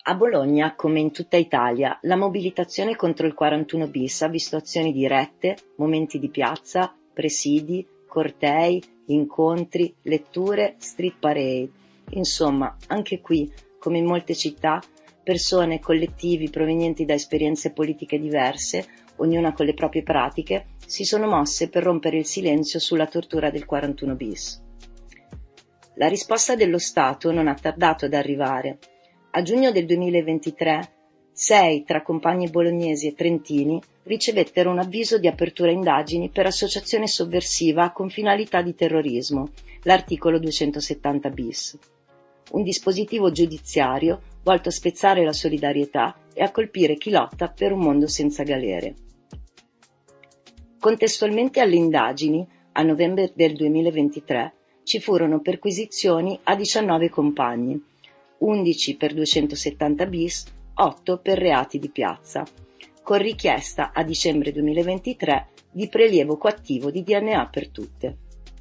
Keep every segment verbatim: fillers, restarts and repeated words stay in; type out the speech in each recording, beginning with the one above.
A Bologna, come in tutta Italia, la mobilitazione contro il quarantuno bis ha visto azioni dirette, momenti di piazza, presidi, cortei, incontri, letture, street parade. Insomma, anche qui, come in molte città, persone e collettivi provenienti da esperienze politiche diverse, ognuna con le proprie pratiche, si sono mosse per rompere il silenzio sulla tortura del quarantuno bis. La risposta dello Stato non ha tardato ad arrivare. A giugno del duemilaventitré, sei tra compagni bolognesi e trentini ricevettero un avviso di apertura indagini per associazione sovversiva con finalità di terrorismo, l'articolo duecentosettanta bis. Un dispositivo giudiziario volto a spezzare la solidarietà e a colpire chi lotta per un mondo senza galere. Contestualmente alle indagini, a novembre del duemilaventitré, ci furono perquisizioni a diciannove compagni, undici per duecentosettanta bis, otto per reati di piazza, con richiesta a dicembre duemilaventitré di prelievo coattivo di D N A per tutte.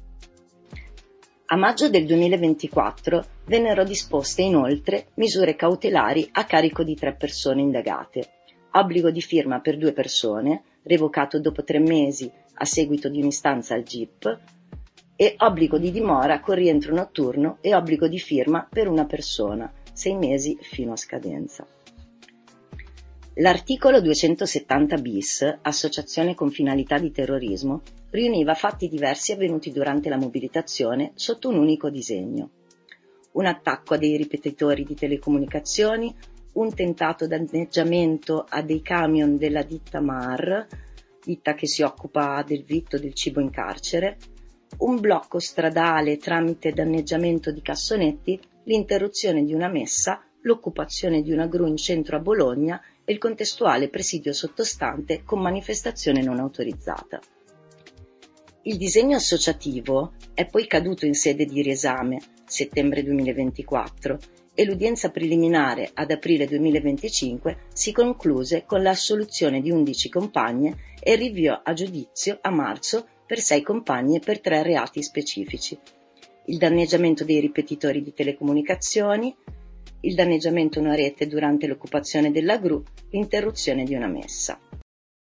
A maggio del duemilaventiquattro vennero disposte inoltre misure cautelari a carico di tre persone indagate, obbligo di firma per due persone, revocato dopo tre mesi a seguito di un'istanza al G I P, e obbligo di dimora con rientro notturno e obbligo di firma per una persona, sei mesi fino a scadenza. L'articolo duecentosettanta bis, associazione con finalità di terrorismo, riuniva fatti diversi avvenuti durante la mobilitazione sotto un unico disegno. Un attacco a dei ripetitori di telecomunicazioni, un tentato danneggiamento a dei camion della ditta M A R, ditta che si occupa del vitto del cibo in carcere, un blocco stradale tramite danneggiamento di cassonetti, l'interruzione di una messa, l'occupazione di una gru in centro a Bologna e il contestuale presidio sottostante con manifestazione non autorizzata. Il disegno associativo è poi caduto in sede di riesame, settembre duemilaventiquattro, e l'udienza preliminare ad aprile duemilaventicinque si concluse con l'assoluzione di undici compagne e il rinvio a giudizio a marzo per sei compagne per tre reati specifici: il danneggiamento dei ripetitori di telecomunicazioni, il danneggiamento a una rete durante l'occupazione della gru, l'interruzione di una messa.